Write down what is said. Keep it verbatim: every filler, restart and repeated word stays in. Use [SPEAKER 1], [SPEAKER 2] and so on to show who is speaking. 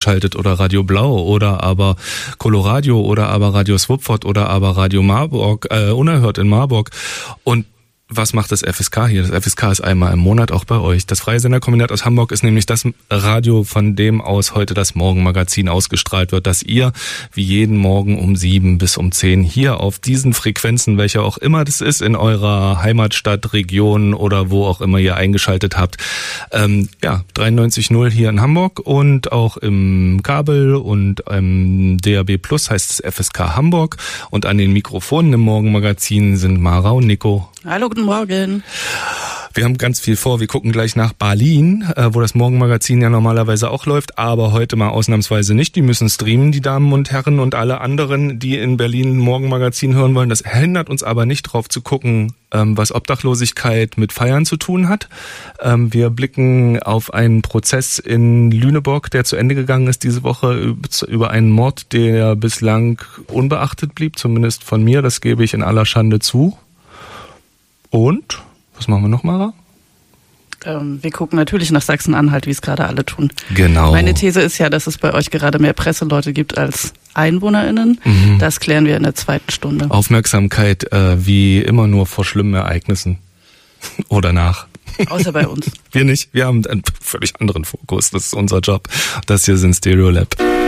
[SPEAKER 1] eingeschaltet oder Radio Blau oder aber Coloradio oder aber Radio Swupford oder aber Radio Marburg, äh, Unerhört in Marburg. Und was macht das F S K hier? Das F S K ist einmal im Monat auch bei euch. Das Freie Senderkombinat aus Hamburg ist nämlich das Radio, von dem aus heute das Morgenmagazin ausgestrahlt wird, dass ihr wie jeden Morgen um sieben bis um zehn hier auf diesen Frequenzen, welcher auch immer das ist, in eurer Heimatstadt, Region oder wo auch immer ihr eingeschaltet habt, ähm, ja, dreiundneunzig Komma null hier in Hamburg und auch im Kabel und im D A B Plus heißt es F S K Hamburg, und an den Mikrofonen im Morgenmagazin sind Mara und Nico.
[SPEAKER 2] Hallo, guten Morgen.
[SPEAKER 1] Wir haben ganz viel vor. Wir gucken gleich nach Berlin, wo das Morgenmagazin ja normalerweise auch läuft, aber heute mal ausnahmsweise nicht. Die müssen streamen, die Damen und Herren und alle anderen, die in Berlin ein Morgenmagazin hören wollen. Das hindert uns aber nicht drauf zu gucken, was Obdachlosigkeit mit Feiern zu tun hat. Wir blicken auf einen Prozess in Lüneburg, der zu Ende gegangen ist diese Woche, über einen Mord, der bislang unbeachtet blieb, zumindest von mir. Das gebe ich in aller Schande zu. Und, was machen wir noch, Mara?
[SPEAKER 2] Ähm, wir gucken natürlich nach Sachsen-Anhalt, wie es gerade alle tun.
[SPEAKER 1] Genau.
[SPEAKER 2] Meine These ist ja, dass es bei euch gerade mehr Presseleute gibt als EinwohnerInnen. Mhm. Das klären wir in der zweiten Stunde.
[SPEAKER 1] Aufmerksamkeit äh, wie immer nur vor schlimmen Ereignissen. Oder nach.
[SPEAKER 2] Außer bei uns.
[SPEAKER 1] Wir nicht. Wir haben einen völlig anderen Fokus. Das ist unser Job. Das hier sind Stereolab.